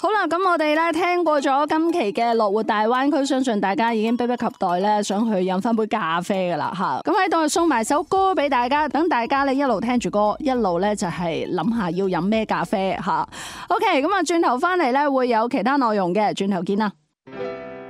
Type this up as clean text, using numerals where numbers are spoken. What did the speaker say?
好啦，咁我哋咧聽過咗今期嘅樂活大灣區，相信大家已經迫不及待咧，想去飲翻杯咖啡噶啦吓。咁喺度送埋首歌俾大家，等大家咧一路聽住歌，一路咧就係諗下要飲咩咖啡吓。OK， 咁啊轉頭翻嚟咧會有其他內容嘅，轉頭見啦。